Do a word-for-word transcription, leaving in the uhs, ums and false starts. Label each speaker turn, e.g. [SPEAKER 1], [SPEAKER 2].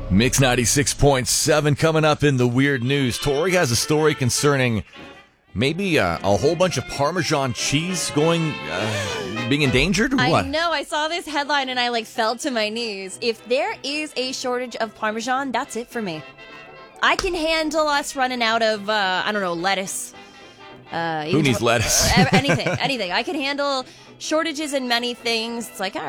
[SPEAKER 1] Mix ninety-six point seven coming up in the weird news. Tori has a story concerning maybe uh, a whole bunch of Parmesan cheese going, uh, being endangered or what?
[SPEAKER 2] I know. I saw this headline and I like fell to my knees. If there is a shortage of Parmesan, that's it for me. I can handle us running out of, uh, I don't know, lettuce. Uh,
[SPEAKER 1] Who needs lettuce?
[SPEAKER 2] anything, anything. I can handle shortages in many things. It's like, all right.